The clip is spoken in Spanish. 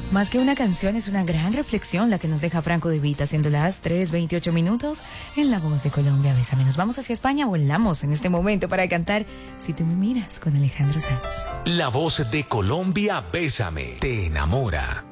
Más que una canción, es una gran reflexión la que nos deja Franco De Vita, siendo las 3:28 en La Voz de Colombia. Bésame. Nos vamos hacia España, volamos en este momento para cantar Si tú me miras con Alejandro Sanz. La Voz de Colombia, Bésame, te enamora.